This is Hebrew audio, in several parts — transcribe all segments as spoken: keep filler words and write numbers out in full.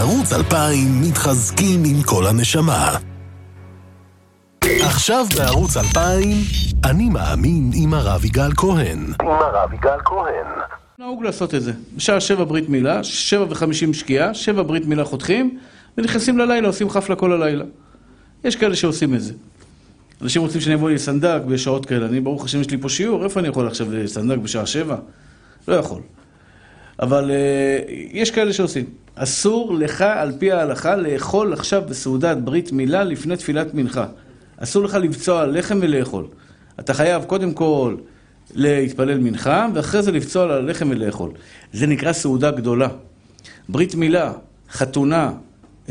בערוץ אלפיים מתחזקים עם כל הנשמה. עכשיו בערוץ אלפיים, אני מאמין עם הרב יגאל כהן. עם הרב יגאל כהן. נהוג לעשות את זה. בשעה שבע ברית מילה, שבע וחמישים שקיעה, שבע ברית מילה חותכים, ונכנסים ללילה, עושים חפלה כל הלילה. יש כאלה שעושים את זה. אנשים רוצים שאני אבוא לי סנדק בשעות כאלה. אני ברוך השם יש לי פה שיעור, איפה אני יכול עכשיו סנדק בשעה שבע? לא יכול. אבל uh, יש כאלה שעושים. אסור לך על פי ההלכה לאכול עכשיו בסעודת ברית מילה לפני תפילת מנחה. אסור לך לבצוע לחם ולאכול. אתה חייב קודם כל להתפלל מנחה, ואחרי זה לבצוע על הלחם ולאכול. זה נקרא סעודה גדולה. ברית מילה, חתונה, אה, אה,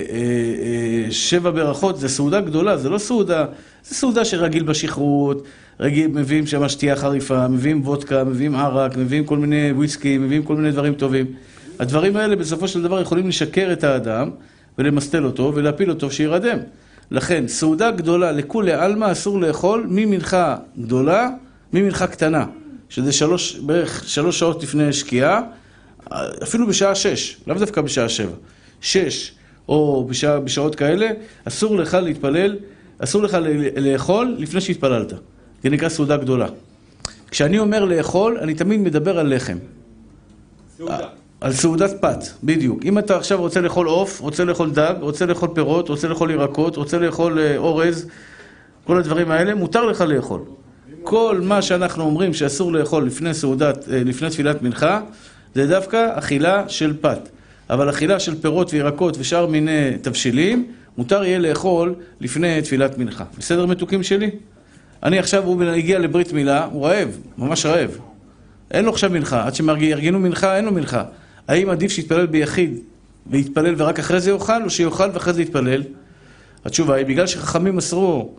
אה, שבע ברכות, זה סעודה גדולה, זה לא סעודה, זה סעודה שרגיל בשכרות, רגיל, מביאים שם שתייה חריפה, מביאים וודקה, מביאים ערק, מביאים כל מיני וויסקי, מביאים כל מיני דברים טובים. הדברים האלה בסופו של דבר יכולים לשקר את האדם, ולמסתל אותו ולהפיל אותו שירדם. לכן, סעודה גדולה לכולי עלמא אסור לאכול ממנחה גדולה, ממנחה קטנה, שזה שלוש, בערך שלוש שעות לפני שקיעה, אפילו בשעה שש, לאו דווקא בשעה שבע. שש, או בשעה, בשעות כאלה, אסור לך להתפלל, אסור לך לאכול לפני שהתפללת. זה נקרא סעודה גדולה. כשאני אומר לאכול, אני תמיד מדבר על לחם. סעודה. על סעודת פת, בדיוק. אם אתה עכשיו רוצה לאכול עוף, רוצה לאכול דג, רוצה לאכול פירות, רוצה לאכול ירקות, רוצה לאכול אורז, כל הדברים האלה, מותר לך לאכול. כל מה שאנחנו אומרים שאסור לאכול לפני סעודת, לפני תפילת מנחה, זה דווקא אכילה של פת. אבל אכילה של פירות וירקות ושאר מיני תבשילים, מותר יהיה לאכול לפני תפילת מנחה. בסדר מתוקים שלי? אני עכשיו, הוא הגיע לברית מילה, הוא רעב, ממש רעב. אין לו עכשיו מנחה, עד שירגנו מנחה, אין לו מנחה. האם עדיף שיתפלל ביחיד ויתפלל ורק אחרי זה יאכל, או שיאכל ואחרי זה יתפלל? התשובה היא, בגלל שחכמים אסרו,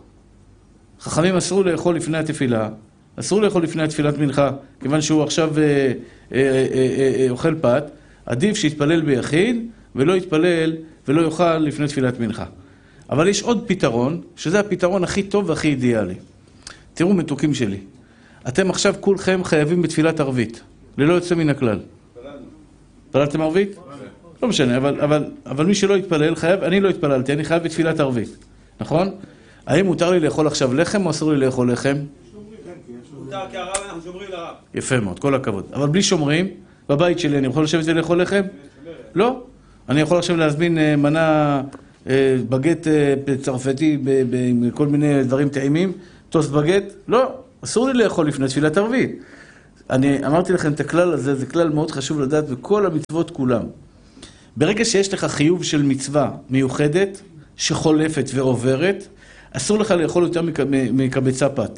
חכמים אסרו לאכול לפני התפילה, אסרו לאכול לפני התפילת מנחה, כיוון שהוא עכשיו אה, אה, אה, אה, אה, אוכל פת, עדיף שיתפלל ביחיד ולא יתפלל ולא יאכל לפני תפילת מנחה. אבל יש עוד פתרון, שזה הפתרון הכי טוב והכי אידיאלי. תראו מתוקים שלי, אתם עכשיו כולכם חייבים בתפילת ערבית, ללא יוצא מן הכלל. התפללתם ערבית? לא משנה, אבל, אבל, אבל מי שלא יתפלל חייב, אני לא התפללתי, אני חייב בתפילת ערבית, נכון? האם מותר לי לאכול עכשיו לחם או אסור לי לאכול לחם? מותר, כי הרב אנחנו שומרים לרב. יפה מאוד, כל הכבוד. אבל בלי שומרים, בבית שלי אני יכול לשבת ולאכול לחם? לא. אני יכול עכשיו להזמין מנה בגט צרפתי עם כל מיני דברים טעימים, טוסט בגט? לא. אסור לי לאכול לפני תפילת ערבית. אני אמרתי לכם את הכלל הזה, זה כלל מאוד חשוב לדעת בכל המצוות כולם. ברגע שיש לך חיוב של מצווה מיוחדת, שחולפת ועוברת, אסור לך לאכול יותר מקבצה פת.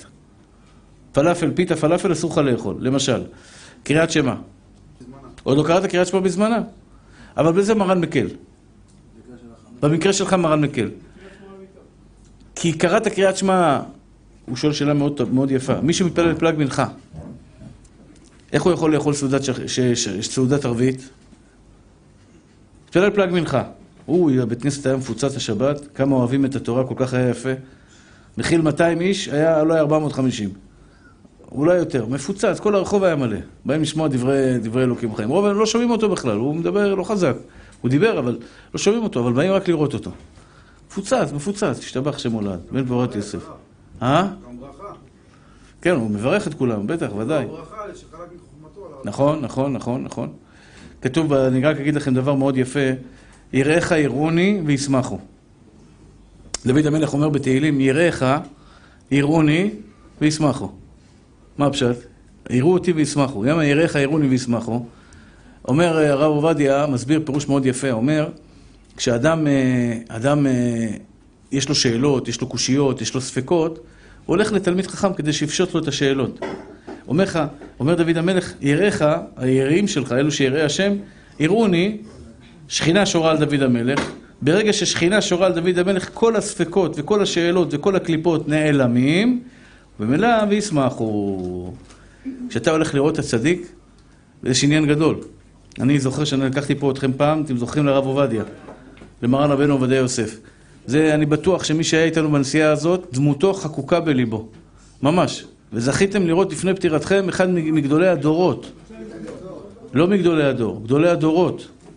פלאפל, פיתה, פלאפל אסור לך לאכול. למשל, קריאת שמע. עוד לא קראת קריאת שמע בזמנה. אבל בזה מרן מקל. במקרה שלך מרן מקל. כי קראת קריאת שמע, הוא שואל שאלה מאוד, מאוד יפה. מי שמתפלל פלג מנחה, איך הוא יכול לאכול סעודת, ש... ש... סעודת ערבית? מתפלל פלג מנחה. הוא, בית כנסת היה מפוצץ השבת, כמה אוהבים את התורה, כל כך היה יפה. מכיל מאתיים איש, היה, לא היה ארבע מאות וחמישים. אולי יותר, מפוצץ, כל הרחוב היה מלא. באים לשמוע דברי, דברי אלוקים חיים. רוב לא שומעים אותו בכלל, הוא מדבר לא חזק. הוא דיבר, אבל לא שומעים אותו, אבל באים רק לראות אותו. מפוצץ, מפוצץ, תשתבח שמולד, בן פורת יוסף. אה? גם ברכה. כן, הוא מברך את כולם, בטח, ודאי. ברכה, שחלק מחוכמתו. נכון, נכון, נכון, נכון. כתוב, אני רק אגיד לכם דבר מאוד יפה, יראיך יראוני וישמחו. דוד המלך אומר בתהילים, יראיך יראוני וישמחו. מה הפשט? יראו אותי וישמחו. למה יראיך יראוני וישמחו? אומר הרב עובדיה, מסביר פירוש מאוד יפה, אומר, כשאדם אדם, יש לו שאלות, יש לו קושיות, יש לו ספקות, הוא הולך לתלמיד חכם כדי שיפשוט לו את השאלות. אומר, לך, אומר דוד המלך, יראיך, היראים שלך, אלו שיראי השם, יראוני, שכינה שורה על דוד המלך. ברגע ששכינה שורה על דוד המלך, כל הספקות וכל השאלות וכל הקליפות נעלמים, ומילא וישמחו. כשאתה הולך לראות את הצדיק, יש עניין גדול. אני זוכר שאני לקחתי פה אתכם פעם, אתם זוכרים לרב עובדיה, למרן רבנו עובדיה יוסף. זה, אני בטוח שמי שהיה איתנו בנסיעה הזאת, דמותו חקוקה בליבו. ממש. וזכיתם לראות לפני פטירתכם אחד מגדולי הדורות. לא מגדולי הדור, גדולי הדורות.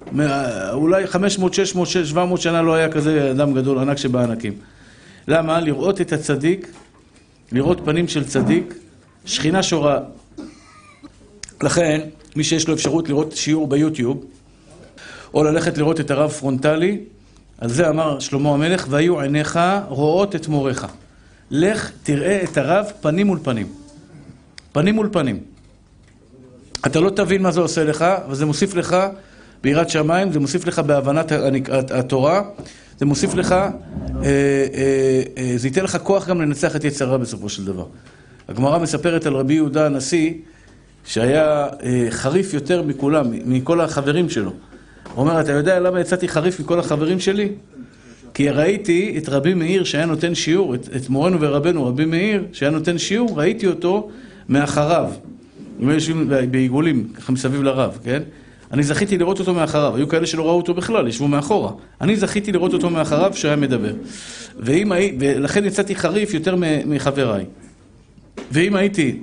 אולי חמש מאות, שש מאות, שבע מאות שנה לא היה כזה אדם גדול, ענק שבענקים. למה? לראות את הצדיק, לראות פנים של צדיק, שכינה שורה. לכן, מי שיש לו אפשרות לראות שיעור ביוטיוב, או ללכת לראות את הרב פרונטלי, על זה אמר שלמה המלך, והיו עיניך רואות את מורך. לך תראה את הרב פנים מול פנים. פנים מול פנים. אתה לא תבין מה זה עושה לך, אבל זה מוסיף לך ביראת שמיים, זה מוסיף לך בהבנת התורה, זה מוסיף לך, אה, אה, אה, זה ייתן לך כוח גם לנצח את יצר הרע בסופו של דבר. הגמרא מספרת על רבי יהודה הנשיא, שהיה אה, חריף יותר מכולם, מכל החברים שלו. הוא אומר, אתה יודע למה יצאתי חריף מכל החברים שלי? כי ראיתי את רבי מאיר שהיה נותן שיעור, את, את מורנו ורבנו רבי מאיר שהיה נותן שיעור, ראיתי אותו מאחריו. הם יושבים בעיגולים, ככה מסביב לרב, כן? אני זכיתי לראות אותו מאחריו. היו כאלה שלא ראו אותו בכלל, ישבו מאחורה. אני זכיתי לראות אותו מאחריו שהיה מדבר. ואם הי... ולכן יצאתי חריף יותר מחבריי. ואם הייתי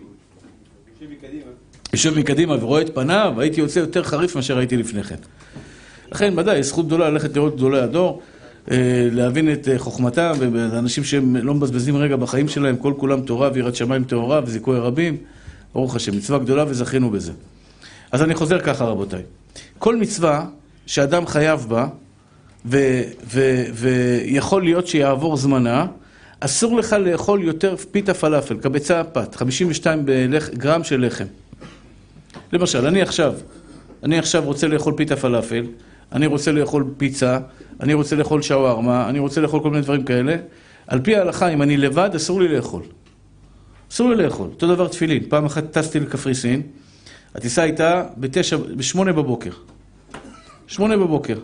יושב מקדימה ורואה את פניו, הייתי יוצא יותר חריף מאשר הייתי לפני כן. לכן, ודאי, זכות גדולה ללכת לראות גדולי הדור, להבין את חוכמתם, ואנשים שהם לא מבזבזים רגע בחיים שלהם, כל כולם תורה ויראת שמיים טהורה וזיכוי רבים. ברוך השם, מצווה גדולה וזכינו בזה. אז אני חוזר ככה, רבותיי. כל מצווה שאדם חייב בה, ו- ו- ויכול להיות שיעבור זמנה, אסור לך לאכול יותר פיתה פלאפל, קבצה פת, חמישים ושתיים גרם של לחם. למשל, אני עכשיו, אני עכשיו רוצה לאכול פיתה פלאפל, אני רוצה לאכול פיצה, אני רוצה לאכול שווארמה, אני רוצה לאכול כל מיני דברים כאלה. על פי ההלכה, אם אני לבד, אסור לי לאכול. אסור לי לאכול. אותו דבר תפילין. פעם אחת טסתי לקפריסין, הטיסה הייתה בתשע, בשמונה בבוקר. שמונה בבוקר.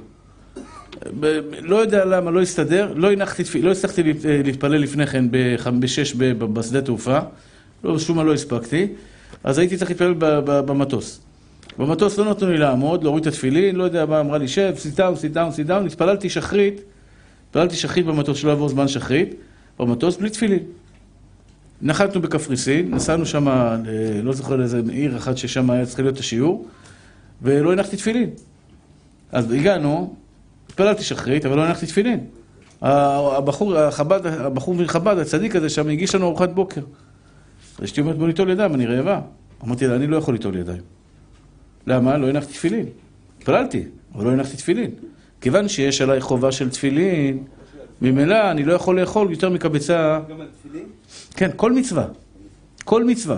ב- לא יודע למה, לא הסתדר, לא הנחתי תפיל, לא הצלחתי להתפלל לפני כן בשש בשדה תעופה, לא, שום מה לא הספקתי, אז הייתי צריך להתפלל במטוס. במטוס לא נתנו לי לעמוד, להוריד את התפילין, לא יודע מה, אמרה לי, שב, sit down, sit down, sit down, התפללתי שחרית, התפללתי שחרית במטוס, שלא עבור זמן שחרית, במטוס בלי תפילין. נחתנו בקפריסין, נסענו שם, לא זוכר לאיזה עיר אחת ששם היה צריך להיות השיעור, ולא הנחתי תפילין. אז הגענו, התפללתי שחרית, אבל לא הנחתי תפילין. הבחור, החבד, הבחור מחב"ד, הצדיק הזה שם, הגיש לנו ארוחת בוקר. אז אשתי אומרת, בוא ניטול ידיים, אני רעבה. אמרתי לה, אני לא יכול ליטול ידיים. למה? לא הנחתי תפילין. התפללתי, אבל לא הנחתי תפילין. כיוון שיש עליי חובה של תפילין, ממילא אני לא יכול לאכול יותר מקבצה. גם על תפילין? כן, כל מצווה. כל מצווה.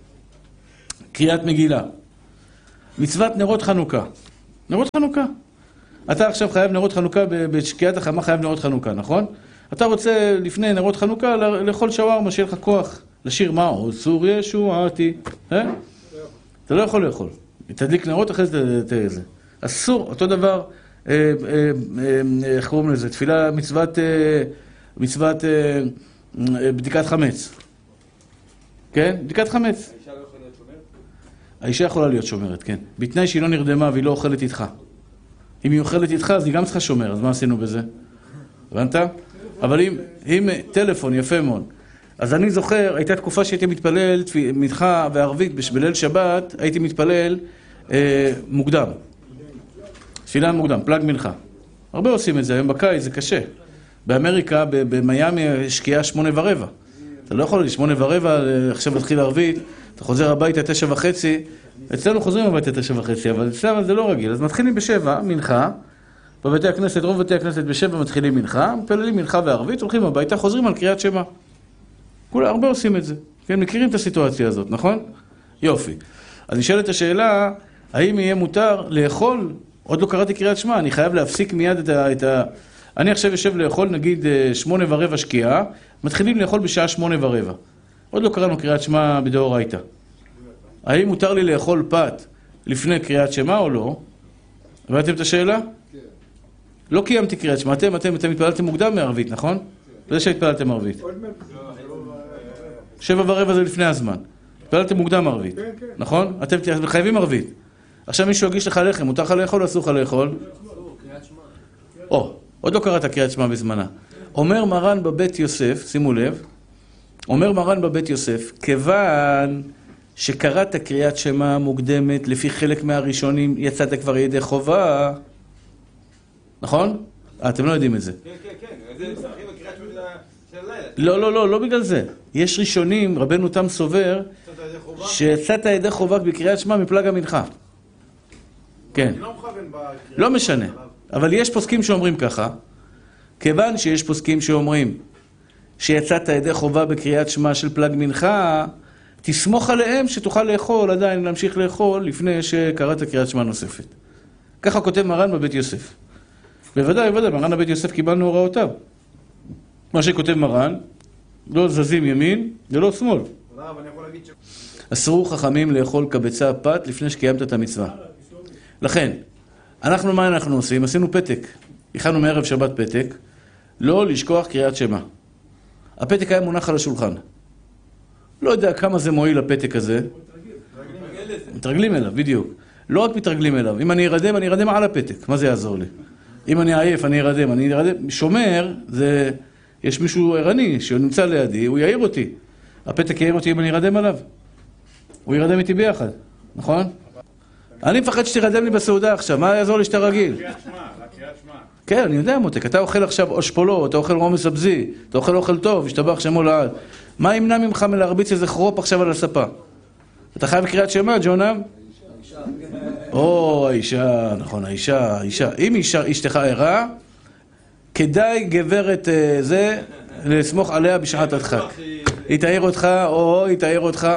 קריאת מגילה. מצוות נרות חנוכה. נרות חנוכה. אתה עכשיו חייב נרות חנוכה, בשקיעת החמה חייב נרות חנוכה, נכון? אתה רוצה לפני נרות חנוכה לאכול שווארמה, שיהיה לך כוח לשיר מה? או צור ישועתי. אה? אתה לא יכול לאכול. תדליק נרות אחרי זה תראה זה. אסור, אותו דבר, איך קוראים לזה? תפילה, מצוות, מצוות בדיקת חמץ. כן? בדיקת חמץ. האישה לא יכולה להיות שומרת? האישה יכולה להיות שומרת, כן. בתנאי שהיא לא נרדמה והיא לא אוכלת איתך. אם היא אוכלת איתך, אז היא גם צריכה שומר, אז מה עשינו בזה? הבנת? אבל אם, אם, טלפון, יפה מאוד. אז אני זוכר, הייתה תקופה שהייתי מתפלל, מנחה וערבית, בליל שבת, הייתי מתפלל אה, מוקדם. תפילה מוקדם, פלג מנחה. הרבה עושים את זה, היום בקיץ זה קשה. באמריקה, במיימי, שקיעה שמונה ורבע. אתה לא יכול, שמונה ורבע, עכשיו מתחיל ערבית, אתה חוזר הביתה תשע וחצי, אצלנו חוזרים הביתה תשע וחצי, אבל אצלנו זה לא רגיל. אז מתחילים בשבע, מנחה, בבתי הכנסת, רוב בתי הכנסת בשבע מתחילים מנחה, מפללים מנחה וערבית, הולכים הביתה, חוזרים על קריאת שמע. כולה, הרבה עושים את זה. כן, מכירים את הסיטואציה הזאת, נכון? יופי. אז נשאלת השאלה, האם יהיה מותר לאכול? עוד לא קראתי קריאת שמע, אני חייב להפסיק מיד את ה... את ה... אני עכשיו יושב לאכול, נגיד, שמונה ורבע שקיעה, מתחילים לאכול בשעה שמונה ורבע. עוד לא קראנו קריאת שמע בדאורייתא. האם מותר לי לאכול פת לפני קריאת שמע או לא? הבנתם את השאלה? כן. לא קיימתי קריאת שמע, אתם, אתם, אתם התפללתם מוקדם מערבית, נכון? זה שהתפללתם ערבית. שבע ורבע זה לפני הזמן. התפללתם מוקדם ערבית, נכון? אתם חייבים ערבית. עכשיו מישהו יגיש לך לחם, מותר לך לאכול או אסור לך לאכול? או, עוד לא קראת קריאת שמע בזמנה. אומר מרן בבית יוסף, שימו לב, אומר מרן בבית יוסף, כיוון שקראת קריאת שמע מוקדמת לפי חלק מהראשונים, יצאת כבר ידי חובה, נכון? אה, אתם לא יודעים את זה. כן, כן, כן. זה מצטרכים בקריאת שמע של הלילה. לא, לא, לא, לא בגלל זה. יש ראשונים, רבנו תם סובר, שיצאת ידי חובה בקריאת שמע מפלג המנחה. כן. אני לא מכוון בקריאת... לא משנה. אבל יש פוסקים שאומרים ככה, כיוון שיש פוסקים שאומרים שיצאת ידי חובה בקריאת שמע של פלג מנחה, תסמוך עליהם שתוכל לאכול, עדיין להמשיך לאכול, לפני שקראת קריאת שמע נוספת. ככה כותב מרן בבית יוסף. בוודאי, בוודאי, מרן בבית יוסף קיבלנו הוראותיו. מה שכותב מרן, לא זזים ימין ולא שמאל. תודה, אבל אני יכול להגיד ש... אסרו חכמים לאכול קבצה פת לפני שקיימת את המצווה. לכן, אנחנו מה אנחנו עושים? עשינו פתק. הכנו מערב שבת פתק, לא לשכוח קריאת שמע. הפתק היה מונח על השולחן. לא יודע כמה זה מועיל הפתק הזה. מתרגלים אליו, בדיוק. לא רק מתרגלים אליו. אם אני ארדם, אני ארדם על הפתק. מה זה יעזור לי? אם אני עייף, אני ארדם. אני ארדם. שומר, זה... יש מישהו ערני שנמצא לידי, הוא יעיר אותי. הפתק יעיר אותי אם אני ארדם עליו. הוא ירדם איתי ביחד, נכון? אני מפחד שתרדם לי בסעודה עכשיו. מה יעזור לי שאתה רגיל? קריאת שמע, קריאת שמע. כן, אני יודע מותק. אתה אוכל עכשיו אושפולו, אתה אוכל רומס אבזי, אתה אוכל אוכל טוב, השתבח שמו לעד. מה ימנע ממך מלהרביץ איזה חרופ עכשיו על הספה? אתה חייב קריאת שמע, ג'ונם? או, האישה, נכון, האישה, האישה. אם אשתך ערה, כדאי גברת זה, לסמוך עליה בשעת הדחק. היא תעיר אותך, או היא תעיר אותך.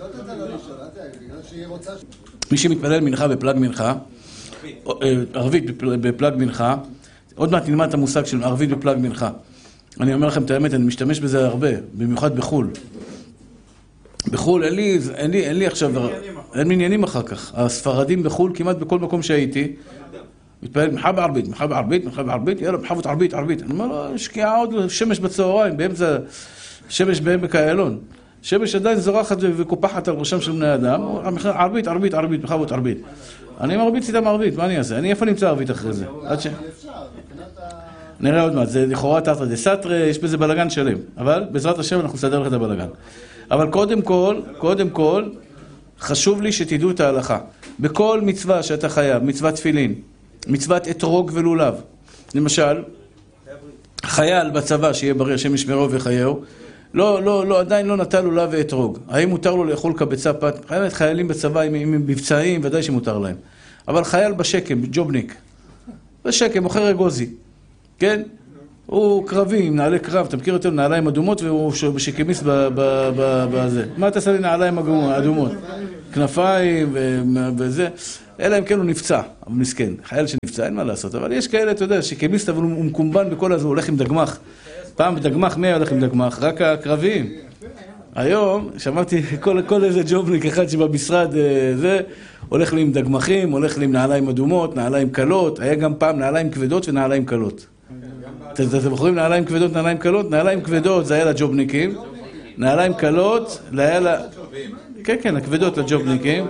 מי שמתפלל מנחה בפלג מנחה, ערבית בפלג מנחה, עוד מעט נלמד את המושג של ערבית בפלג מנחה. אני אומר לכם את האמת, אני משתמש בזה הרבה, במיוחד בחול. בחול, אין לי, אין לי, אין לי עכשיו, אין מניינים אחר כך. הספרדים בחול, כמעט בכל מקום שהייתי, מתפלל מנחה בערבית, מנחה בערבית, מנחה בערבית, יאללה, בחוות ערבית, ערבית. אני אומר לו, שקיעה עוד שמש בצהריים, באמצע שמש בעמק האיילון. שמש עדיין זורחת וקופחת על ראשם של בני אדם, ערבית, ערבית, ערבית, בחוות ערבית. אני מרביץ איתם ערבית, מה אני אעשה? אני איפה נמצא ערבית אחרי זה? עד ש... נראה עוד מעט, זה לכאורה תרתא דסתרא, יש בזה בלגן שלם. אבל בעזרת השם אנחנו נסדר לך את הבלגן. אבל קודם כל, קודם כל, חשוב לי שתדעו את ההלכה. בכל מצווה שאתה חייב, מצוות תפילין, מצוות אתרוג ולולב. למשל, חייל בצבא שיהיה בריא, השם ישמרו וחייהו, לא, לא, לא, עדיין לא נטל לולב ואתרוג. האם מותר לו לאכול קבצה פת? חייבת חיילים בצבא עם מבצעים, ודאי שמותר להם. אבל חייל בשקם, ג'ובניק, בשקם, מוכר אגוזי, כן? הוא קרבי, עם נעלי קרב, אתה מכיר אותו, נעליים אדומות, והוא בשקמיסט בזה. מה אתה עושה לי נעליים אדומות? כנפיים וזה. אלא אם כן הוא נפצע, אבל מסכן, חייל שנפצע, אין מה לעשות. אבל יש כאלה, אתה יודע, שקמיסט, אבל הוא מקומבן בכל הזה, הוא הולך עם דגמח. פעם בדגמח, מי הולך עם דגמח? רק הקרביים. היום, שמעתי כל, כל איזה ג'ובניק אחד שבמשרד זה, הולך לי עם דגמחים, הולך לי עם נעליים אדומות, נעליים קלות, היה גם פעם נעליים כבדות ונעליים קלות. אתם זוכרים נעליים כבדות, נעליים קלות? נעליים כבדות זה היה לג'ובניקים, נעליים קלות, זה היה ל... כן, כן, הכבדות לג'ובניקים.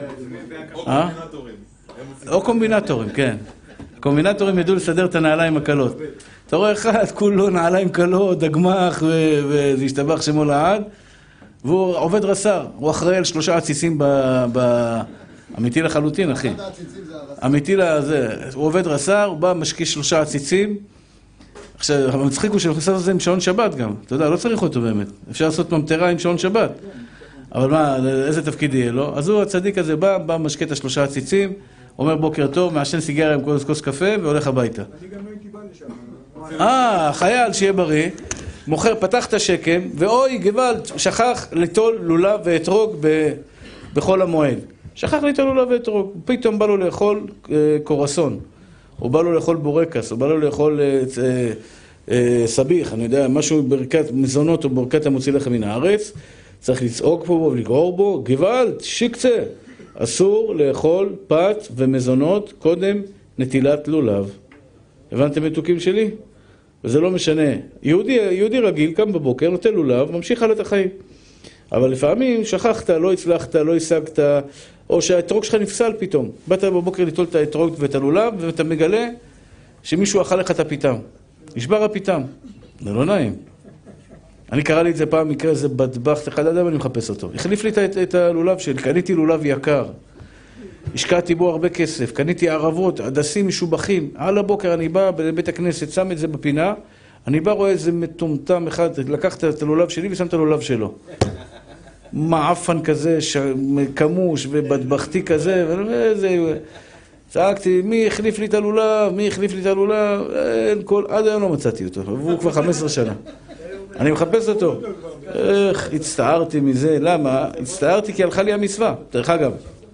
או קומבינטורים, כן. קומבינטורים ידעו לסדר את הנעליים הקלות. אתה רואה אחד, כולו נעליים קלות, דגמח, וזה השתבח שמו לעד, והוא עובד רס"ר, הוא אחראי על שלושה עציצים ב... אמיתי לחלוטין, אחי. אמיתי לזה, הוא עובד רס"ר, הוא בא, משקיע שלושה עציצים. עכשיו, המצחיק הוא שאנחנו עושים את זה עם שעון שבת גם. אתה יודע, לא צריך אותו באמת. אפשר לעשות ממטרה עם שעון שבת. אבל מה, איזה תפקיד יהיה לו? אז הוא, הצדיק הזה בא, בא, משקיע את השלושה עציצים, אומר בוקר טוב, מעשן סיגריה עם כוס, כוס קפה, והולך הביתה. אני גם לא הייתי בא לשם. אה, חייל שיהיה בריא, מוכר, פתח את השקם, ואוי, גוואלד, שכח ליטול לולב ואתרוג ב, בכל המועד. שכח ליטול לולב ואתרוג. פתאום בא לו לאכול אה, קורסון, או בא לו לאכול בורקס, או בא לו לאכול אה, אה, אה, סביח, אני יודע, משהו ברכת מזונות או ברכת המוציא לחם מן הארץ, צריך לצעוק פה ולגרור בו, גוואלד, שיקצה. אסור לאכול פת ומזונות קודם נטילת לולב. הבנתם מתוקים שלי? וזה לא משנה. יהודי, יהודי רגיל קם בבוקר, נוטל לולב, ממשיך הלאה את החיים. אבל לפעמים שכחת, לא הצלחת, לא השגת, או שהאתרוג שלך נפסל פתאום. באת בבוקר לטול את האתרוג ואת הלולב, ואתה מגלה שמישהו אכל לך את הפיתם. נשבר הפיתם. זה לא נעים. אני קרא לי את זה פעם, מקרה איזה בטבח, אחד אדם אני מחפש אותו. החליף לי את, את הלולב שלי, קניתי לולב יקר. השקעתי בו הרבה כסף, קניתי ערבות, הדסים משובחים, על הבוקר אני בא לבית הכנסת, שם את זה בפינה, אני בא רואה איזה מטומטם אחד, לקחת את הלולב שלי ושם את הלולב שלו. מעפן כזה, כמוש ובטבחתי כזה, ואיזה... צעקתי, מי החליף לי את הלולב, מי החליף לי את הלולב, אין כל... עד היום לא מצאתי אותו, עברו כבר חמש עשרה שנה. אני מחפש אותו. איך, הצטערתי מזה, למה? הצטערתי כי הלכה לי המצווה, דרך אגב.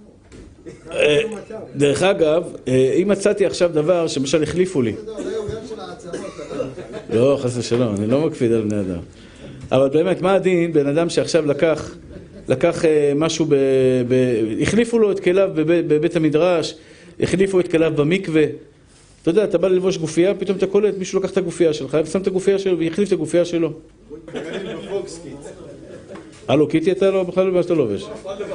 דרך אגב, אם מצאתי עכשיו דבר שמשל החליפו לי. לא, חס ושלום, אני לא מקפיד על בני אדם. אבל באמת, מה הדין? בן אדם שעכשיו לקח, לקח משהו, ב, ב, החליפו לו את כליו בבית, בבית המדרש, החליפו את כליו במקווה. אתה יודע, אתה בא ללבוש גופייה, פתאום אתה קולט, מישהו לקח את הגופייה שלך, ושם את הגופייה שלו, והחליף את הגופייה שלו. הלו, קיטי אתה לא, בכלל לא מה שאתה לובש.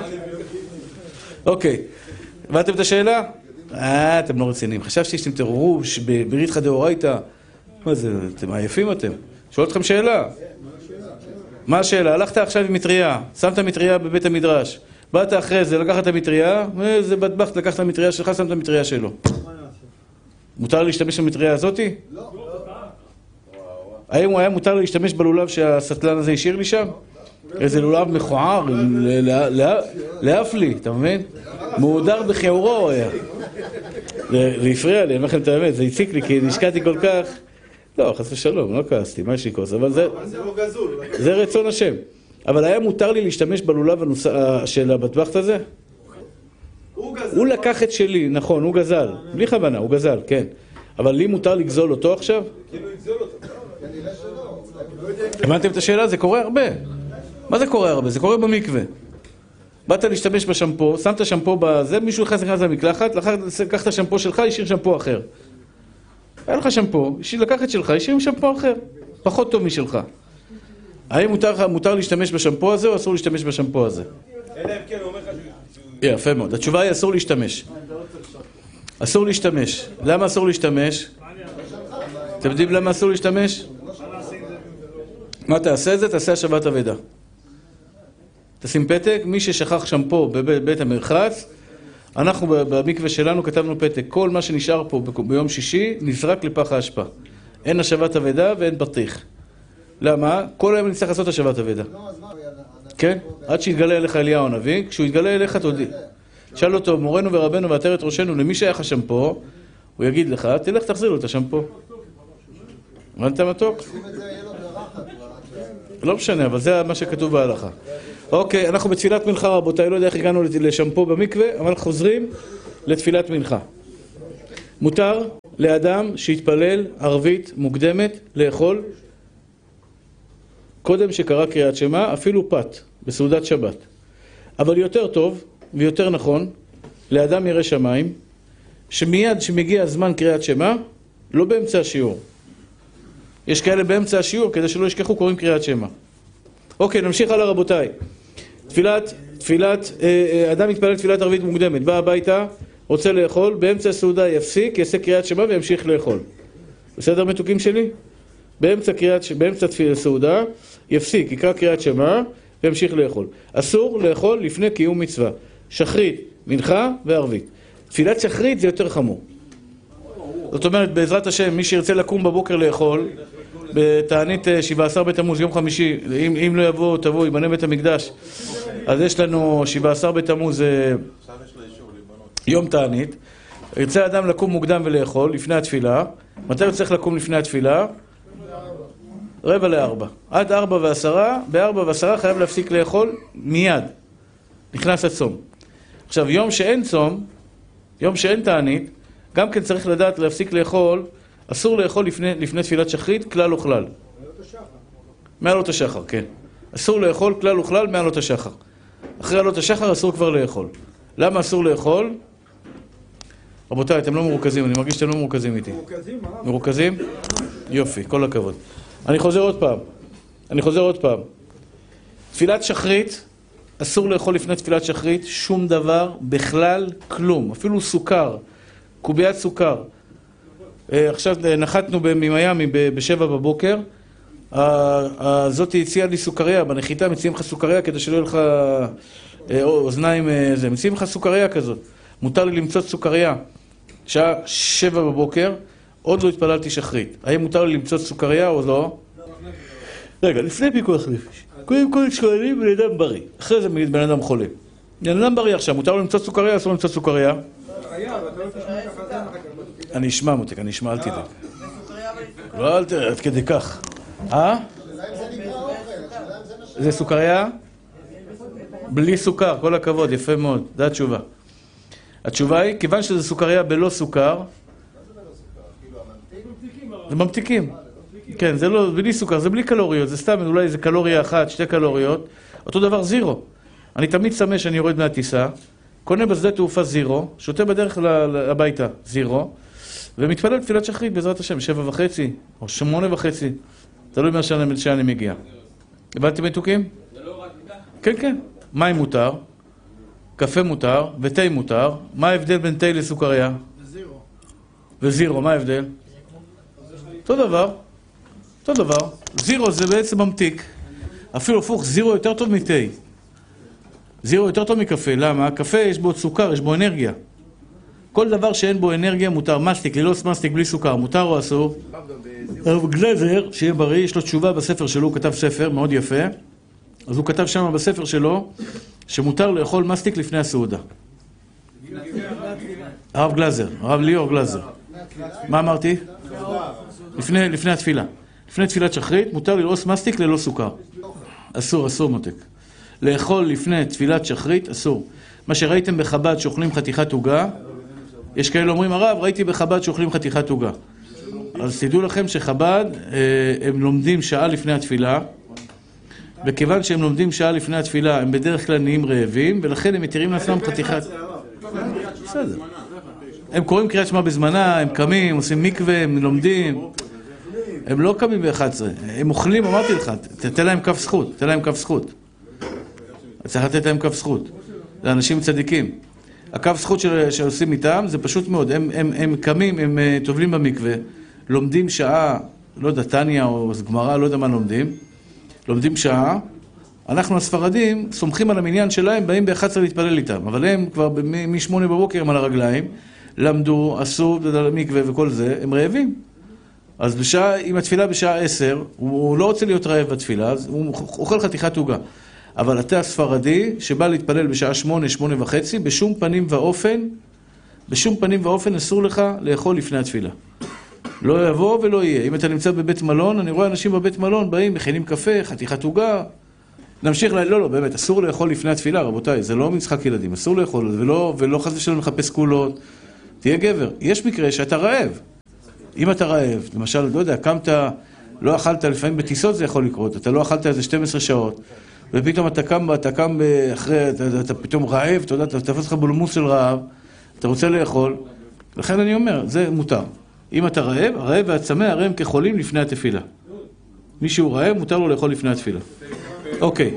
אוקיי, הבנתם את השאלה? אה, אתם לא רציניים. חשבתי שאתם תראו בריתחא דאורייתא. מה זה, אתם עייפים אתם? שואל אתכם שאלה. מה השאלה? הלכת עכשיו עם מטריה, שמת מטריה בבית המדרש. באת אחרי זה, לקחת את המטריה, זה בטבחת, לקחת את המטריה שלך, שמת את המטריה שלו. מותר להשתמש במטריה הזאתי? לא. האם הוא היה מותר להשתמש בלולב שהסטלן הזה השאיר לי שם? איזה לולב מכוער, להפלי, אתה מבין? מהודר בחיורו הוא היה. זה הפריע לי, אני אומר לכם את האמת, זה הציק לי, כי נשקעתי כל כך. לא, חס ושלום, לא כעסתי, מה יש לי כוס? אבל זה... זה רצון השם. אבל היה מותר לי להשתמש בלולב של הבטבחת הזה? הוא לקח את שלי, נכון, הוא גזל. בלי כוונה, הוא גזל, כן. אבל לי מותר לגזול אותו עכשיו? כאילו יגזול אותו. הבנתם את השאלה? זה קורה הרבה. מה זה קורה הרבה? זה קורה במקווה. באת להשתמש בשמפו, שמת שמפו בזה, מישהו נכנס נכנס למקלחת, לקח את השמפו שלך, השאיר שמפו אחר. היה לך שמפו, לקח את שלך, השאיר שמפו אחר. פחות טוב משלך. האם מותר, מותר להשתמש בשמפו הזה או אסור להשתמש בשמפו הזה? אלא אם כן, הוא אומר לך שהוא... יפה מאוד. התשובה היא אסור להשתמש. אסור להשתמש. למה אסור להשתמש? אתם יודעים למה אסור להשתמש? מה תעשה את זה? תעשה השבת אבדה. תשים פתק, מי ששכח שמפו בבית המרחץ, אנחנו במקווה שלנו כתבנו פתק, כל מה שנשאר פה ביום שישי נזרק לפח האשפה. אין השבת אבדה ואין בטיח. למה? כל היום נצטרך לעשות השבת אבדה. כן? עד שיתגלה אליך אליהו הנביא, כשהוא יתגלה אליך תודי. שאל אותו, מורנו ורבנו ועטרת ראשנו, למי שייך השמפו, הוא יגיד לך, תלך תחזיר לו את השמפו. הבנת מתוק? לא משנה, אבל זה מה שכתוב בהלכה. אוקיי, אנחנו בתפילת מנחה רבותיי, לא יודע איך הגענו לשמפו במקווה, אבל חוזרים לתפילת מנחה. מותר לאדם שהתפלל ערבית מוקדמת לאכול קודם שקרא קריאת שמע, אפילו פת, בסעודת שבת. אבל יותר טוב ויותר נכון לאדם ירא שמיים, שמיד שמגיע זמן קריאת שמע, לא באמצע השיעור. יש כאלה באמצע השיעור, כדי שלא ישכחו קוראים קריאת שמע. אוקיי, נמשיך הלאה רבותיי. תפילת, תפילת, אה, אדם מתפלל תפילת ערבית מוקדמת, בא הביתה, רוצה לאכול, באמצע הסעודה יפסיק, יעשה קריאת שמע וימשיך לאכול. בסדר מתוקים שלי? באמצע קריאת, באמצע תפילת סעודה, יפסיק, יקרא קריאת שמע וימשיך לאכול. אסור לאכול לפני קיום מצווה. שחרית, מנחה וערבית. תפילת שחרית זה יותר חמור. זאת אומרת, בעזרת השם, מי שירצה לקום בבוקר לאכול, בתענית שבעה עשר בתמוז, יום חמישי, אם, אם לא יבוא, תבוא, יבנה בית המקדש, אז יש לנו שבעה עשר בתמוז, יום תענית. ירצה אדם לקום מוקדם ולאכול לפני התפילה. מתי הוא צריך לקום לפני התפילה? רבע לארבע. עד ארבע ועשרה, בארבע ועשרה חייב להפסיק לאכול מיד. נכנס הצום. עכשיו, יום שאין צום, יום שאין תענית, גם כן צריך לדעת להפסיק לאכול, אסור לאכול לפני, לפני תפילת שחרית, כלל וכלל. מעלות השחר. מעלות השחר, כן. אסור לאכול כלל וכלל מעלות השחר. אחרי עלות השחר אסור כבר לאכול. למה אסור לאכול? רבותיי, אתם לא מרוכזים, אני מרגיש שאתם לא מרוכזים איתי. מרוכזים? מה? מרוכזים? יופי, כל הכבוד. אני חוזר עוד פעם. אני חוזר עוד פעם. תפילת שחרית, אסור לאכול לפני תפילת שחרית, שום דבר, בכלל, כלום. אפילו סוכר, קוביית סוכר. עכשיו נחתנו ממיאמי בשבע בבוקר, הזאת הציעה לי סוכריה, בנחיתה מציעים לך סוכריה כדי שלא יהיה לך אוזניים, מציעים לך סוכריה כזאת. מותר לי למצוא סוכריה. שעה שבע בבוקר, עוד לא התפללתי שחרית. האם מותר לי למצוא סוכריה או לא? רגע, לפני פיקוח נפש. קודם כל שואלים בן אדם בריא. אחרי זה בן אדם חולה. בן אדם בריא עכשיו, מותר לו למצוא סוכריה, אסור למצוא סוכריה? אני אשמע מותק, אני אשמע, אל תדאג. לא, אל תדאג, עד כדי כך. אה? זה סוכריה? בלי סוכר, כל הכבוד, יפה מאוד. זו התשובה. התשובה היא, כיוון שזה סוכריה בלא סוכר, זה ממתיקים. כן, זה לא, בלי סוכר, זה בלי קלוריות, זה סתם, אולי זה קלוריה אחת, שתי קלוריות. אותו דבר זירו. אני תמיד שמח שאני יורד מהטיסה, קונה בשדה תעופה זירו, שותה בדרך הביתה זירו, ומתפלל תפילת שחרית בעזרת השם, שבע וחצי, או שמונה וחצי. תלוי מה שאני מגיע. הבנתם מתוקים? זה לא רק תה? כן, כן. מים מותר, קפה מותר, ותה מותר. מה ההבדל בין תה לסוכריה? וזירו. וזירו, מה ההבדל? אותו דבר. אותו דבר. זירו זה בעצם ממתיק. אפילו הפוך, זירו יותר טוב מתה. זירו יותר טוב מקפה. למה? קפה יש בו סוכר, יש בו אנרגיה. כל דבר שאין בו אנרגיה מותר. מסטיק, לילוס מסטיק בלי סוכר, מותר או אסור? הרב גלזר, שיהיה בריא, יש לו תשובה בספר שלו, הוא כתב ספר מאוד יפה. אז הוא כתב שם בספר שלו, שמותר לאכול מסטיק לפני הסעודה. הרב גלזר, הרב ליאור גלזר. מה אמרתי? לפני, לפני התפילה. לפני תפילת שחרית, מותר ללעוס מסטיק ללא סוכר. אסור, אסור מותק. לאכול לפני תפילת שחרית, אסור. מה שראיתם בחב"ד שאוכלים חתיכת עוגה, יש כאלה אומרים, הרב, ראיתי בחב"ד שאוכלים חתיכת עוגה. אז תדעו לכם שחב"ד, הם לומדים שעה לפני התפילה, וכיוון שהם לומדים שעה לפני התפילה, הם בדרך כלל נהיים רעבים, ולכן הם מתירים לעצמם חתיכת... בסדר. הם קוראים קריאת שמע בזמנה, הם קמים, עושים מקווה, הם לומדים. הם לא קמים ב-אחת עשרה, הם אוכלים, אמרתי לך, תתן להם כף זכות, תתן להם כף זכות. צריך לתת להם כף זכות. זה אנשים צדיקים. הכף זכות שעושים איתם זה פשוט מאוד, הם, הם, הם קמים, הם טובלים במקווה, לומדים שעה, לא יודע, טניה או גמרא, לא יודע מה לומדים, לומדים שעה, אנחנו הספרדים סומכים על המניין שלהם, באים ב-אחת עשרה להתפלל איתם, אבל הם כבר מ-שמונה בבוקר הם על הרגליים, למדו, עשו, מקווה וכל זה, הם רעבים. אז בשעה, אם התפילה בשעה עשר, הוא לא רוצה להיות רעב בתפילה, אז הוא אוכל חתיכת עוגה. אבל אתה הספרדי שבא להתפלל בשעה שמונה, שמונה וחצי, בשום פנים ואופן, בשום פנים ואופן אסור לך לאכול לפני התפילה. לא יבוא ולא יהיה. אם אתה נמצא בבית מלון, אני רואה אנשים בבית מלון, באים, מכינים קפה, חתיכת עוגה. נמשיך, לה... לא, לא, באמת, אסור לאכול לפני התפילה, רבותיי, זה לא משחק ילדים, אסור לאכול, ולא, ולא חס ושלום לחפש קולות. תהיה גבר. יש מקרה שאתה רעב. אם אתה רעב, למשל, לא יודע, קמת, לא אכלת, לפעמים בטיסות זה יכול לקרות, אתה לא אכלת איזה שתים עשרה שעות, ופתאום אתה קם, אתה קם אחרי, אתה, אתה פתאום רעב, אתה יודע, אתה תפס לך בולמוס של רעב, אתה רוצה לאכול, לכן אני אומר, זה מותר. אם אתה רעב, הרעב והצמא, הרי הם כחולים לפני התפילה. מי שהוא רעב, מותר לו לאכול לפני התפילה. אוקיי.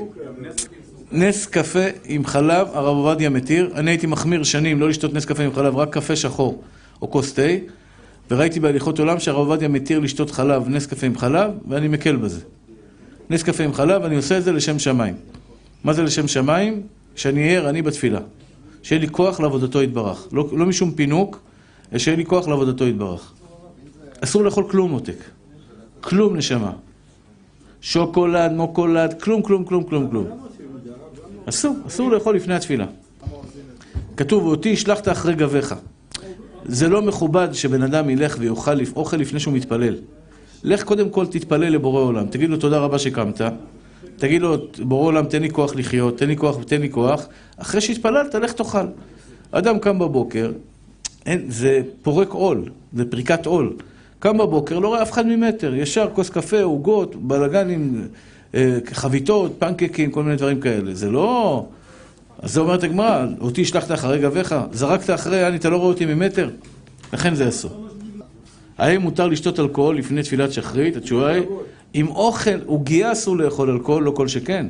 נס קפה עם חלב, הרב עובדיה מתיר. אני הייתי מחמיר שנים לא לשתות נס קפה עם חלב, רק קפה שחור או כוס תה. וראיתי בהליכות עולם שהרב עובדיה מתיר לשתות חלב, נס קפה עם חלב, ואני מקל בזה. נס קפה עם חלב, אני עושה את זה לשם שמיים. מה זה לשם שמיים? שאני אהיה ערני בתפילה. שיהיה לי כוח לעבודתו יתברך. לא, לא משום פינוק, אלא שיהיה לי כוח לעבודתו יתברך. אסור לאכול כלום מותק. כלום נשמה. שוקולד, מוקולד, כלום, כלום, כלום, כלום, כלום. אסור, אסור לאכול לפני התפילה. כתוב, ואותי השלחת אחרי גביך. זה לא מכובד שבן אדם ילך ויאכל אוכל לפני שהוא מתפלל. לך קודם כל תתפלל לבורא עולם. תגיד לו תודה רבה שקמת. תגיד לו, בורא עולם תן לי כוח לחיות, תן לי כוח ותן לי כוח. אחרי שהתפללת, לך תאכל. אדם קם בבוקר, אין, זה פורק עול, זה פריקת עול. קם בבוקר, לא רואה אף אחד ממטר. ישר כוס קפה, עוגות, בלגנים, חביתות, פנקקים, כל מיני דברים כאלה. זה לא... אז זה אומרת הגמרא, אותי השלחת אחרי גביך, זרקת אחרי, אני, אתה לא רואה אותי ממטר. לכן זה אסור. האם מותר לשתות אלכוהול לפני תפילת שחרית? התשובה היא, אם אוכל, עוגיה אסור לאכול אלכוהול, לא כל שכן.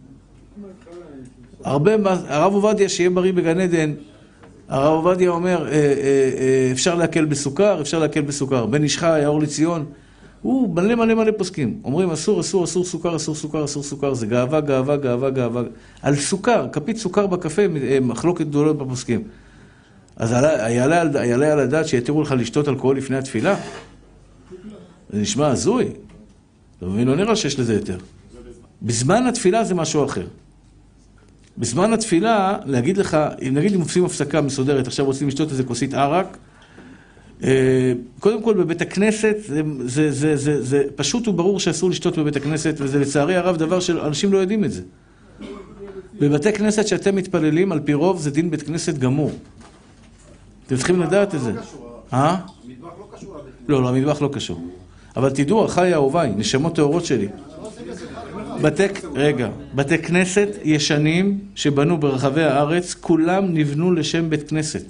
הרבה, הרב עובדיה שיהיה בריא בגן עדן, הרב עובדיה אומר, אפשר להקל בסוכר, אפשר להקל בסוכר. בן איש חי, האור לציון, הוא מלא מלא מלא פוסקים. אומרים, אסור, אסור, אסור סוכר, אסור סוכר, אסור סוכר. זה גאווה, גאווה, גאווה, גאווה. על סוכר, כפית סוכר בקפה, מחלוקת גדולות בפוסקים. אז יעלה על הדעת שיתירו לך לשתות אלכוהול לפני התפילה? זה נשמע הזוי. אתה מבין? לא נראה שיש לזה יותר. בזמן התפילה זה משהו אחר. בזמן התפילה, להגיד לך, נגיד אם עושים הפסקה מסודרת, עכשיו רוצים לשתות איזה כוסית ערק, קודם כל בבית הכנסת, זה, זה, זה, זה, זה פשוט וברור שאסור לשתות בבית הכנסת, וזה לצערי הרב דבר שאנשים לא יודעים את זה. בבתי כנסת שאתם מתפללים, על פי רוב, זה דין בית כנסת גמור. אתם צריכים לדעת את זה. אה? המטבח לא קשור. לא, לא, המטבח לא קשור. אבל תדעו, אחי אהוביי, נשמות טהורות שלי. בתי, רגע, בתי כנסת ישנים שבנו ברחבי הארץ, כולם נבנו לשם בית כנסת.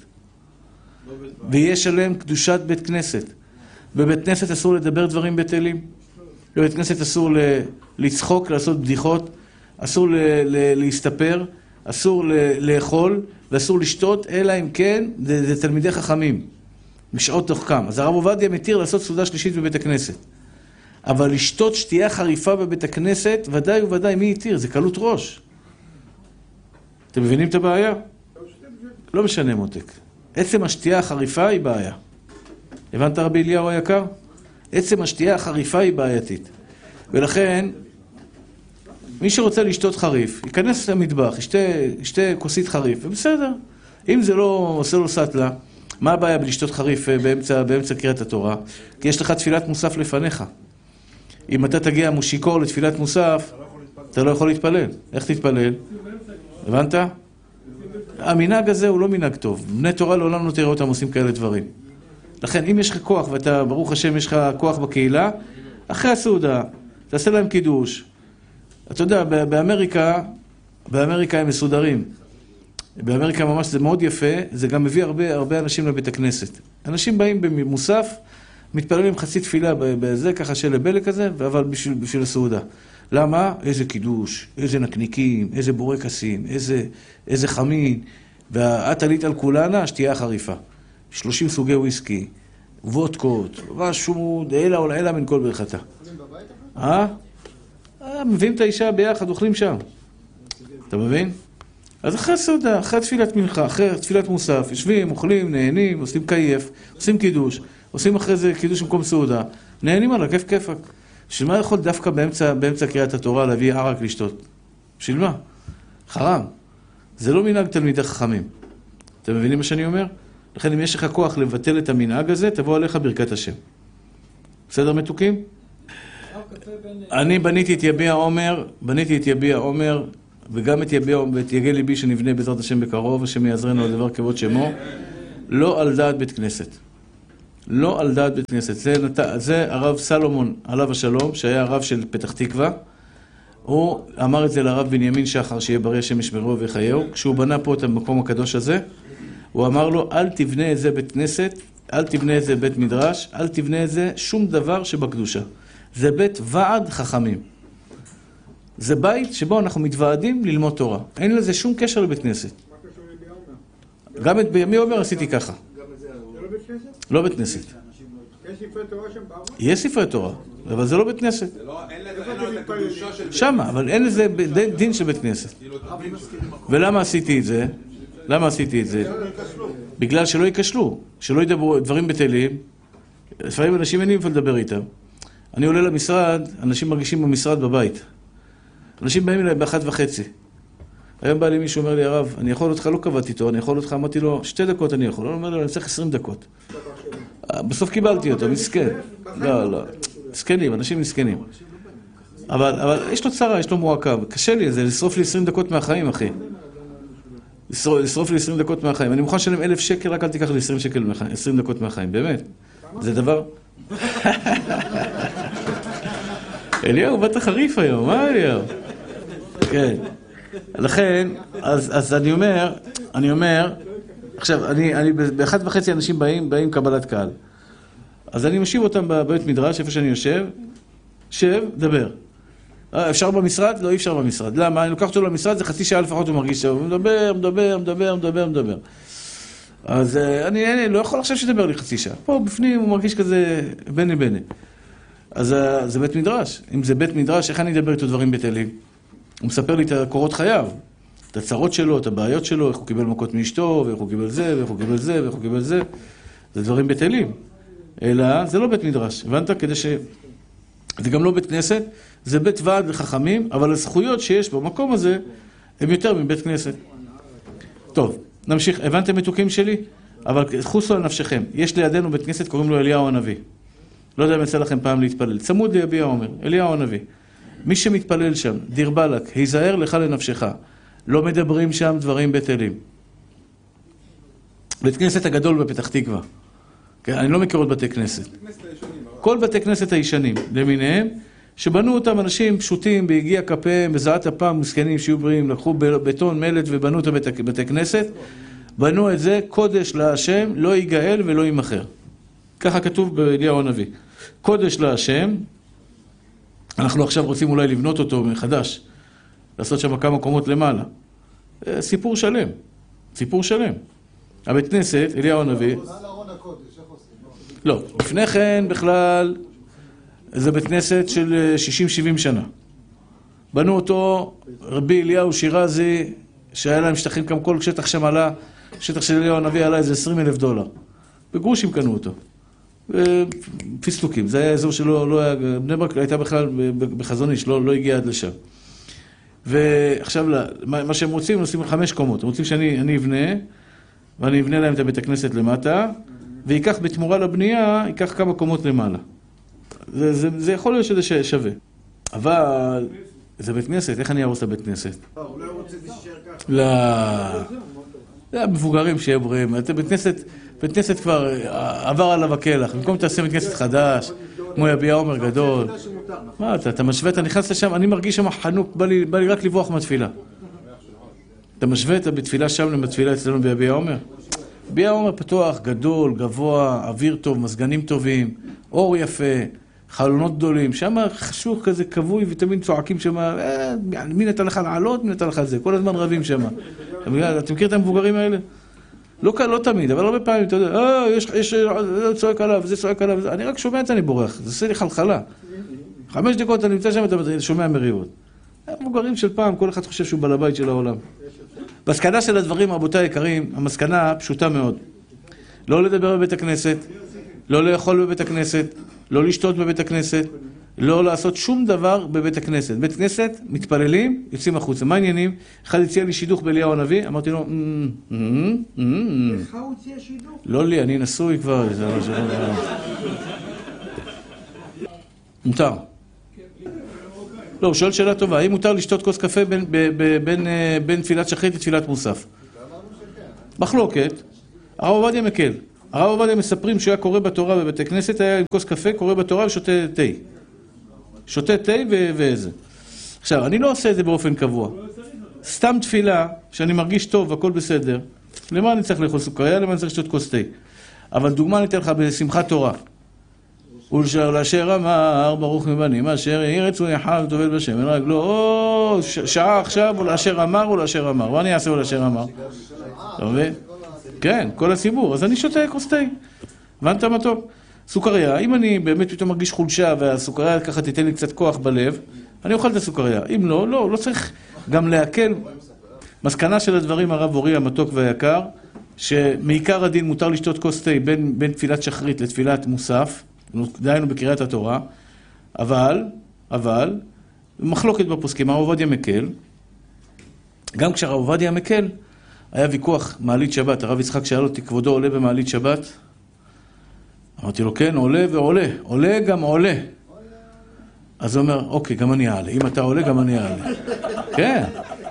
ויש עליהם קדושת בית כנסת. בבית כנסת אסור לדבר דברים בטלים. בבית כנסת אסור לצחוק, לעשות בדיחות, אסור להסתפר, אסור לאכול, ואסור לשתות, אלא אם כן, זה, זה תלמידי חכמים, משעות תוחכם. אז הרב עובדיה מתיר לעשות סעודה שלישית בבית הכנסת. אבל לשתות שתייה חריפה בבית הכנסת, ודאי וודאי, מי יתיר? זה קלות ראש. אתם מבינים את הבעיה? לא משנה מותק. עצם השתייה החריפה היא בעיה. הבנת רבי אליהו היקר? עצם השתייה החריפה היא בעייתית. ולכן, מי שרוצה לשתות חריף, ייכנס למטבח, ישתה, ישתה כוסית חריף, ובסדר. אם זה לא עושה לו סטלה, מה הבעיה בלשתות חריף באמצע, באמצע קריאת התורה? כי יש לך תפילת מוסף לפניך. אם אתה תגיע מושיקור לתפילת מוסף, אתה לא יכול להתפלל. איך תתפלל? הבנת? המנהג הזה הוא לא מנהג טוב. בני תורה לעולם לא תראה אותם עושים כאלה דברים. לכן, אם יש לך כוח, ואתה, ברוך השם, יש לך כוח בקהילה, אחרי הסעודה, תעשה להם קידוש. אתה יודע, באמריקה, באמריקה הם מסודרים. באמריקה ממש זה מאוד יפה, זה גם מביא הרבה, הרבה אנשים לבית הכנסת. אנשים באים במוסף, מתפללים חצי תפילה בזה, ככה של לבלה כזה, אבל בשביל, בשביל הסעודה. למה? איזה קידוש, איזה נקניקים, איזה בורקסים, איזה, איזה חמין, ואת עלית על כולנה, שתייה חריפה. שלושים סוגי וויסקי, וודקות, משהו, דאלה או לאלה מן כל ברכתה. אה? מביאים את האישה ביחד, אוכלים שם. אתה מבין? אז אחרי סעודה, אחרי תפילת מנחה, אחרי תפילת מוסף, יושבים, אוכלים, נהנים, עושים קייף, עושים קידוש, עושים אחרי זה קידוש במקום סעודה, נהנים על הכיף כיפק. בשביל מה יכול דווקא באמצע, באמצע קריאת התורה להביא ערק לשתות? בשביל מה? חרם. זה לא מנהג תלמידי חכמים. אתם מבינים מה שאני אומר? לכן אם יש לך כוח לבטל את המנהג הזה, תבוא עליך ברכת השם. בסדר מתוקים? אני בניתי את יביע עומר, בניתי את יביע עומר, וגם את יביע ואת יגל ליבי שנבנה בעזרת השם בקרוב, השם יעזרנו על דבר כבוד שמו, לא על דעת בית כנסת. לא על דעת בית כנסת. זה, זה הרב סלומון, עליו השלום, שהיה הרב של פתח תקווה. הוא אמר את זה לרב בנימין שחר, שיהיה בריא השם ישמרו ויחייהו. כשהוא בנה פה את המקום הקדוש הזה, הוא אמר לו, אל תבנה את זה בית כנסת, אל תבנה את זה בית מדרש, אל תבנה את זה שום דבר שבקדושה. זה בית ועד חכמים. זה בית שבו אנחנו מתוועדים ללמוד תורה. אין לזה שום קשר לבית כנסת. מה קשור לביע עומר? גם את בימי עומר עשיתי ככה. זה לא בית כנסת? לא בית כנסת. יש ספרי תורה שם בארץ? יש ספרי תורה, אבל זה לא בית כנסת. זה לא, אין לזה את הקדושה של... שמה, אבל אין לזה דין של בית כנסת. ולמה עשיתי את זה? למה עשיתי את זה? בגלל שלא ייכשלו, שלא ידברו דברים בטלים. לפעמים אנשים אין לי איפה לדבר איתם. אני עולה למשרד, אנשים מרגישים במשרד בבית. אנשים באים אליי באחת וחצי. היום בא לי מישהו, אומר לי, הרב, אני יכול אותך, לא קבעתי איתו, אני יכול אותך, אמרתי לו, שתי דקות אני יכול. הוא אומר לי, אני צריך עשרים דקות. בסוף קיבלתי אותו, מסכן. לא, לא. מסכנים, אנשים מסכנים. אבל, אבל יש לו צרה, יש לו מועקה. קשה לי, זה לשרוף לי עשרים דקות מהחיים, אחי. לשרוף, לשרוף לי עשרים דקות מהחיים. אני מוכן לשלם אלף שקל, רק אל תיקח לי עשרים שקל מהחיים, עשרים דקות מהחיים, באמת. זה דבר... אליהו, באת חריף היום, מה אליהו? כן. לכן, אז, אז אני אומר, אני אומר, עכשיו, אני, אני, באחת וחצי אנשים באים, באים קבלת קהל. אז אני משיב אותם בבית מדרש, איפה שאני יושב, שב, דבר. אפשר במשרד? לא, אי אפשר במשרד. למה? אני לוקח אותו למשרד, זה חצי שעה לפחות הוא מרגיש טוב. הוא מדבר, מדבר, מדבר, מדבר, מדבר. אז אני, אני לא יכול עכשיו שתדבר לי חצי שעה. פה בפנים הוא מרגיש כזה בני בני. אז זה בית מדרש. אם זה בית מדרש, איך אני אדבר איתו דברים בטלים? הוא מספר לי את קורות חייו. את הצרות שלו, את הבעיות שלו, איך הוא קיבל מכות מאשתו, ואיך הוא קיבל זה, ואיך הוא קיבל זה, ואיך הוא קיבל זה. זה דברים בטלים. אלא, זה לא בית מדרש. הבנת? כדי ש... זה גם לא בית כנסת, זה בית ועד וחכמים, אבל הזכויות שיש במקום הזה, הם יותר מבית כנסת. טוב, נמשיך. הבנתם מתוקים שלי? אבל חוסו על נפשכם. יש לידינו בית כנסת, קוראים לו אליהו הנביא. לא יודע אם יצא לכם פעם להתפלל. צמוד ליביע אומר, אליהו הנביא. מי שמתפלל שם, דיר בלק, היזהר לך לנפשך. לא מדברים שם דברים בטלים. בית כנסת הגדול בפתח תקווה. אני לא מכיר עוד בתי כנסת. כל בתי כנסת הישנים, למיניהם, שבנו אותם אנשים פשוטים, בהגיע כפיהם, בזעת הפעם, מסכנים שיהיו בריאים, לקחו בטון, מלט ובנו את בתי כנסת, בנו את זה, קודש להשם, לא ייגאל ולא יימחר. ככה כתוב באליהו הנביא. קודש להשם, אנחנו עכשיו רוצים אולי לבנות אותו מחדש, לעשות שם כמה קומות למעלה. סיפור שלם, סיפור שלם. הבית כנסת, אליהו הנביא, לא, לפני כן בכלל זה בית כנסת של שישים שבעים שנה. בנו אותו רבי אליהו שירזי, שהיה להם שטחים, גם כל שטח שם עלה, שטח של אליהו הנביא עלה איזה עשרים אלף דולר. בגרושים קנו אותו. פיסטוקים, זה היה אזור שלא, לא היה, בני ברק הייתה בכלל בחזון איש, לא, לא הגיע עד לשם. ועכשיו, מה שהם רוצים, הם עושים חמש קומות. הם רוצים שאני אני אבנה, ואני אבנה להם את בית הכנסת למטה, ויקח בתמורה לבנייה, ייקח כמה קומות למעלה. זה, זה, זה יכול להיות שזה שווה. אבל, זה בית כנסת, איך אני ארוס את הבית כנסת? הוא לא רוצה להישאר ככה. לא. זה המבוגרים שיהיה בריאים. בית כנסת, בית כנסת כבר עבר עליו הכלח. במקום תעשה בית כנסת חדש, כמו יביע עומר גדול. מה אתה, אתה משווה, אתה נכנס לשם, אני מרגיש שם חנוק, בא לי, בא לי רק לברוח מהתפילה. אתה משווה את בתפילה שם לבתפילה אצלנו ביביע עומר? ביביע עומר פתוח, גדול, גבוה, אוויר טוב, מזגנים טובים, אור יפה, חלונות גדולים. שם חשוך כזה כבוי ותמיד צועקים שם, אה, מי נתן לך לעלות, מי נתן לך זה? כל הזמן רבים שם. אתה מכיר את המבוגרים האלה? לא, לא תמיד, אבל הרבה פעמים, אתה יודע, אה, יש, יש, זה צועק עליו, זה צועק עליו, אני רק שומע את זה, אני בורח, זה עושה לי חלחלה. חמש דקות אתה נמצא שם, אתה שומע מריבות. המבוגרים של פעם, כל אחד חושב שהוא בעל הבית של העולם. בסקנה של הדברים, רבותיי היקרים, המסקנה פשוטה מאוד. לא לדבר בבית הכנסת, לא לאכול בבית הכנסת, לא לשתות בבית הכנסת, לא לעשות שום דבר בבית הכנסת. בית כנסת, מתפללים, יוצאים החוצה. מה העניינים? אחד הציע לי שידוך באליהו הנביא, אמרתי לו, לך הוא הציע שידוך? לא לי, אני נשוי כבר. מותר. לא, הוא שואל שאלה טובה, האם מותר לשתות כוס קפה בין, בין, בין תפילת שחרית לתפילת מוסף? מחלוקת, הרב עובדיה מקל. הרב עובדיה מספרים שהוא היה קורא בתורה בבתי כנסת, היה עם כוס קפה, קורא בתורה ושותה תה. שותה תה ואיזה. עכשיו, אני לא עושה את זה באופן קבוע. סתם תפילה, שאני מרגיש טוב והכל בסדר, למה אני צריך לאכול סוכריה? למה אני צריך לשתות כוס תה? אבל דוגמה אני אתן לך בשמחת תורה. ולאשר אמר, ברוך מבנים, אשר ירצו יחל וטובל בשמן רגלו, או שעה עכשיו, ולאשר אמר, ולאשר אמר. מה אני אעשה ולאשר אמר? אתה מבין? כן, כל הציבור. אז אני שותה כוס תה. הבנת מה טוב? סוכריה, אם אני באמת פתאום מרגיש חולשה, והסוכריה ככה תיתן לי קצת כוח בלב, אני אוכל את הסוכריה. אם לא, לא, לא צריך גם להקל. מסקנה של הדברים, הרב אורי המתוק והיקר, שמעיקר הדין מותר לשתות כוס תה בין, בין תפילת שחרית לתפילת מוסף, דיינו בקריאת התורה, אבל, אבל, מחלוקת בפוסקים, הרב עובדיה מקל, גם כשהרב עובדיה מקל, היה ויכוח מעלית שבת, הרב יצחק שאל אותי, כבודו עולה במעלית שבת? אמרתי לו, כן, עולה ועולה, עולה גם עולה. אז הוא אומר, אוקיי, גם אני אעלה, אם אתה עולה, גם אני אעלה. כן.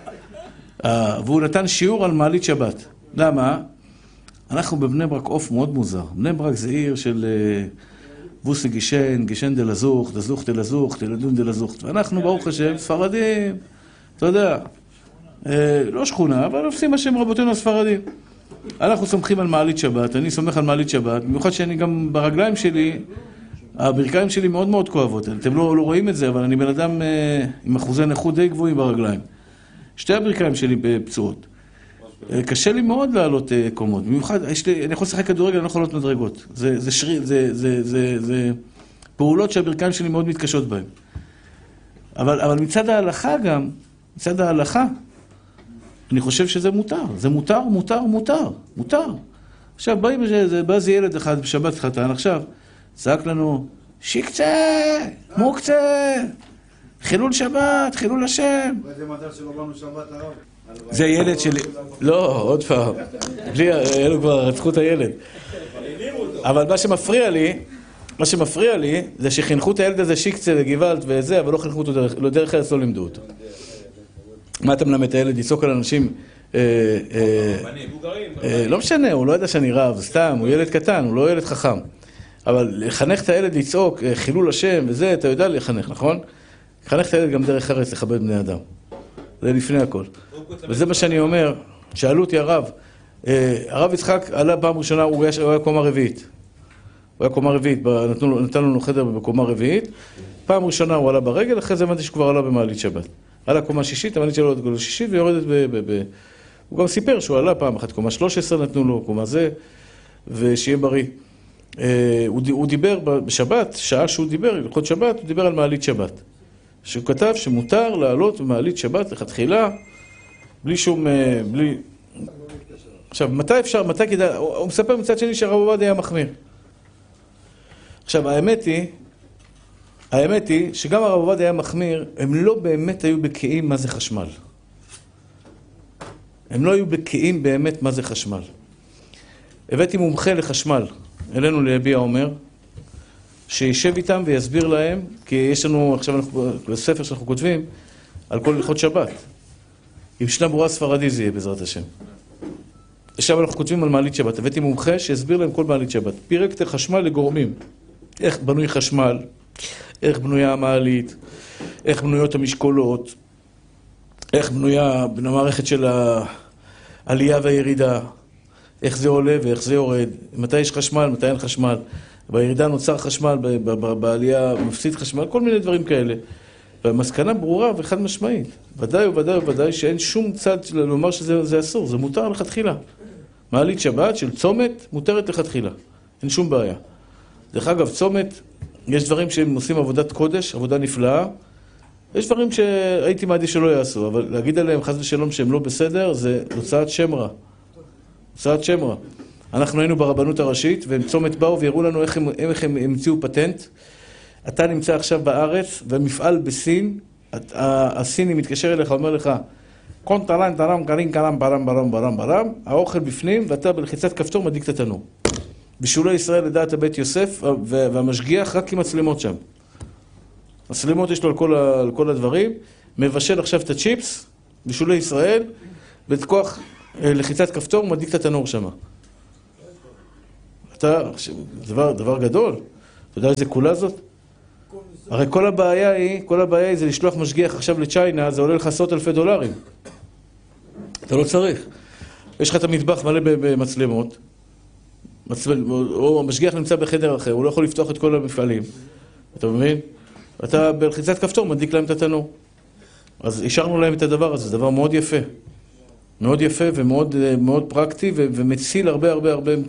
והוא נתן שיעור על מעלית שבת. למה? אנחנו בבני ברק עוף מאוד מוזר. בני ברק זה עיר של בוסי גישן, גישן דלזוך, דזוך דלזוך, דלדון דלזוך. ואנחנו, ברוך השם, ספרדים, אתה יודע, לא שכונה, אבל עושים השם רבותינו הספרדים. אנחנו סומכים על מעלית שבת, אני סומך על מעלית שבת, במיוחד שאני גם ברגליים שלי, הברכיים שלי מאוד מאוד כואבות. אתם לא, לא רואים את זה, אבל אני בן אדם עם אחוזי נכות די גבוהים ברגליים. שתי הברכיים שלי בפצועות. קשה לי מאוד לעלות קומות. במיוחד, לי, אני יכול לשחק כדורגל, אני לא יכול לעלות מדרגות. זה, זה שריר, זה, זה, זה, זה פעולות שהברכיים שלי מאוד מתקשות בהן. אבל, אבל מצד ההלכה גם, מצד ההלכה, אני חושב שזה מותר. זה מותר, מותר, מותר. מותר. עכשיו, באים, בא איזה ילד אחד בשבת חתן, עכשיו, צעק לנו, שיקצה, מוקצה, חילול שבת, חילול השם. זה מזל שלא באנו שבת הרב. זה ילד שלי, לא, עוד פעם, בלי, אלו כבר רצחו את הילד. אבל מה שמפריע לי, מה שמפריע לי, זה שחינכו את הילד הזה שיקצה לגוואלד וזה, אבל לא חינכו אותו דרך, לא דרך ארץ, לא לימדו אותו. מה אתה מלמד את הילד? יצעוק על אנשים, לא משנה, הוא לא יודע שאני רב, סתם, הוא ילד קטן, הוא לא ילד חכם. אבל לחנך את הילד לצעוק, חילול השם וזה, אתה יודע לחנך, נכון? לחנך את הילד גם דרך ארץ לכבד בני אדם. זה לפני הכל. וזה מה שאני אומר, שאלו אותי הרב, הרב יצחק עלה פעם ראשונה, הוא היה קומה רביעית. הוא היה קומה רביעית, נתנו לנו חדר בקומה רביעית. פעם ראשונה הוא עלה ברגל, אחרי זה הבנתי שכבר עלה במעלית שבת. עלה קומה שישית, המעלית שלו עולה שישית ויורדת ב... הוא גם סיפר שהוא עלה פעם אחת, קומה שלוש עשרה נתנו לו, קומה זה, ושיהיה בריא. הוא דיבר בשבת, שעה שהוא דיבר, הלכות שבת, הוא דיבר על מעלית שבת. שהוא כתב שמותר לעלות במעלית שבת לכתחילה, בלי שום... בלי... עכשיו, מתי אפשר, מתי כדאי... הוא מספר מצד שני שהרב עובדיה היה מחמיר. עכשיו, האמת היא, האמת היא שגם הרב עובדיה היה מחמיר, הם לא באמת היו בקיאים מה זה חשמל. הם לא היו בקיאים באמת מה זה חשמל. הבאתי מומחה לחשמל, אלינו ליביע אומר, שישב איתם ויסביר להם, כי יש לנו, עכשיו אנחנו, בספר שאנחנו כותבים, על כל הלכות שבת. עם שנה ברורה ספרדי זה יהיה בעזרת השם. עכשיו אנחנו כותבים על מעלית שבת. הבאתי מומחה שיסביר להם כל מעלית שבת. פירק את החשמל לגורמים. איך בנוי חשמל, איך בנויה המעלית, איך בנויות המשקולות, איך בנויה המערכת של העלייה והירידה, איך זה עולה ואיך זה יורד, מתי יש חשמל, מתי אין חשמל, בירידה נוצר חשמל, בעלייה מפסיד חשמל, כל מיני דברים כאלה. והמסקנה ברורה וחד משמעית. ודאי וודאי וודאי שאין שום צד לומר שזה אסור, זה מותר לכתחילה. מעלית שבת של צומת מותרת לכתחילה, אין שום בעיה. דרך אגב, צומת, יש דברים שהם עושים עבודת קודש, עבודה נפלאה. יש דברים שהייתי מעדיף שלא יעשו, אבל להגיד עליהם חס ושלום שהם לא בסדר, זה הוצאת שם רע. הוצאת שם רע. אנחנו היינו ברבנות הראשית, והם צומת באו ויראו לנו איך הם, איך הם המציאו פטנט. אתה נמצא עכשיו בארץ, ומפעל בסין, הסיני מתקשר אליך, אומר לך, קון טלן, טלם, קרין, קרם, ברם, ברם, ברם, ברם, האוכל בפנים, ואתה בלחיצת כפתור מדליק את התנור. בשולי ישראל לדעת הבית יוסף, והמשגיח רק עם מצלמות שם. מצלמות יש לו על כל, על כל הדברים, מבשל עכשיו את הצ'יפס, בשולי ישראל, בתכוח לחיצת כפתור, מדליק את התנור שם. אתה, דבר, דבר גדול, אתה יודע איזה כולה זאת? הרי כל הבעיה היא, כל הבעיה היא זה לשלוח משגיח עכשיו לצ'יינה, זה עולה לך עשרות אלפי דולרים. אתה לא צריך. יש לך את המטבח מלא במצלמות, או המשגיח נמצא בחדר אחר, הוא לא יכול לפתוח את כל המפעלים. אתה מבין? אתה בלחיצת כפתור מדליק להם את התנור. אז השארנו להם את הדבר הזה, זה דבר מאוד יפה. מאוד יפה ומאוד מאוד פרקטי ומציל הרבה הרבה הרבה